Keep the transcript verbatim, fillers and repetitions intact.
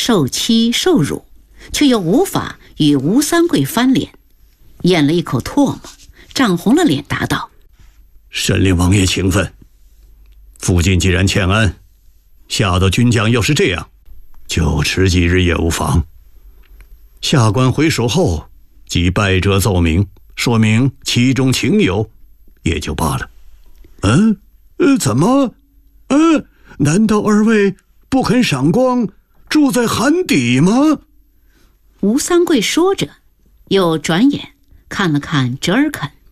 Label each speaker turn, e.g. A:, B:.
A: 受欺受辱，却又无法与吴三桂翻脸，咽了一口唾沫，涨红了脸答道：
B: 神令王爷请分，附近既然欠安，下到军将要是这样，就迟几日也无妨。下官回蜀后，即败者奏明，说明其中情有，也就罢了。嗯，呃，怎么？嗯，难道二位不肯赏光，住在寒底吗？
A: 吴三桂说着，又转眼看了看折尔肯，